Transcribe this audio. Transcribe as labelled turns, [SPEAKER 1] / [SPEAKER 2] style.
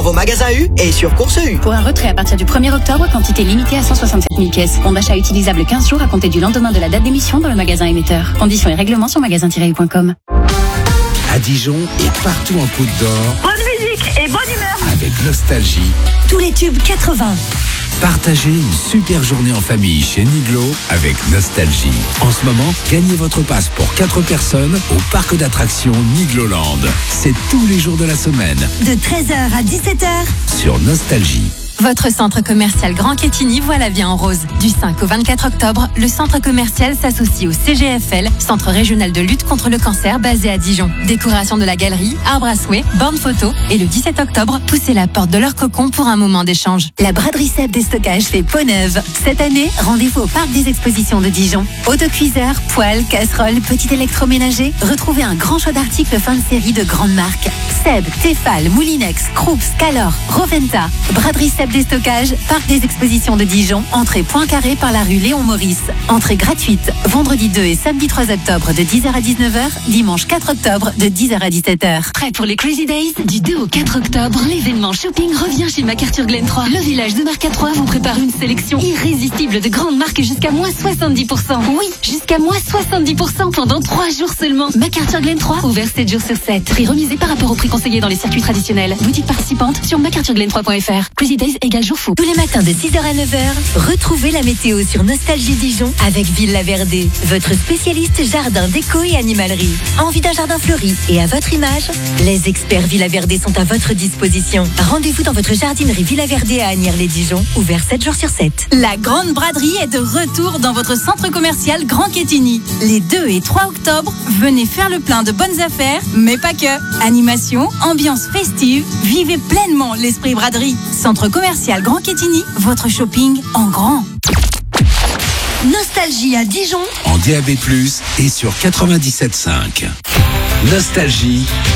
[SPEAKER 1] dans vos magasins U et sur Course U.
[SPEAKER 2] Pour un retrait à partir du 1er octobre, quantité limitée à 167 000 pièces. Bon d'achat utilisable 15 jours à compter du lendemain de la date d'émission dans le magasin émetteur. Conditions et règlements sur magasin-u.com.
[SPEAKER 3] À Dijon et partout en Côte d'Or.
[SPEAKER 4] Bonne musique et bonne humeur.
[SPEAKER 3] Avec Nostalgie.
[SPEAKER 5] Tous les tubes 80.
[SPEAKER 3] Partagez une super journée en famille chez Niglo avec Nostalgie. En ce moment, gagnez votre passe pour 4 personnes au parc d'attractions Nigloland. C'est tous les jours de la semaine.
[SPEAKER 5] De 13h à 17h.
[SPEAKER 3] Sur Nostalgie.
[SPEAKER 6] Votre centre commercial Grand Quetigny voit la vie en rose. Du 5 au 24 octobre, le centre commercial s'associe au CGFL, Centre régional de lutte contre le cancer basé à Dijon. Décoration de la galerie, arbre à souhait, borne photo et le 17 octobre, poussez la porte de leur cocon pour un moment d'échange.
[SPEAKER 5] La braderie Seb des stockages fait peau neuve. Cette année, rendez-vous au parc des expositions de Dijon. Autocuiseur, poêle, casserole, petit électroménager. Retrouvez un grand choix d'articles fin de série de grandes marques. Seb, Tefal, Moulinex, Krups, Calor, Roventa. Braderie Seb des stockages, parc des expositions de Dijon, entrée Poincaré par la rue Léon Maurice. Entrée gratuite, vendredi 2 et samedi 3 octobre de 10h à 19h, dimanche 4 octobre de 10h à 17h.
[SPEAKER 7] Prêt pour les Crazy Days? Du 2 au 4 octobre, l'événement shopping revient chez MacArthur Glen 3. Le village de Marc à 3 vous prépare une sélection irrésistible de grandes marques jusqu'à moins 70%. Oui, jusqu'à moins 70% pendant 3 jours seulement. MacArthur Glen 3, ouvert 7 jours sur 7. Prix remisé par rapport au prix conseillé dans les circuits traditionnels. Boutique participante sur macarthurglen3.fr. Crazy Days égale jour fou.
[SPEAKER 5] Tous les matins de 6h à 9h, retrouvez la météo sur Nostalgie Dijon avec Villa Verdé, votre spécialiste jardin, déco et animalerie. Envie d'un jardin fleuri et à votre image? Les experts Villa Verdé sont à votre disposition. Rendez-vous dans votre jardinerie Villa Verdé à Agnières-les-Dijon, ouvert 7 jours sur 7.
[SPEAKER 8] La grande braderie est de retour dans votre centre commercial Grand Quetigny. Les 2 et 3 octobre, venez faire le plein de bonnes affaires, mais pas que. Animation, ambiance festive, vivez pleinement l'esprit braderie. Centre commercial Grand Quetigny, votre shopping en grand.
[SPEAKER 5] Nostalgie à Dijon.
[SPEAKER 3] En DAB+, et sur 97.5. Nostalgie.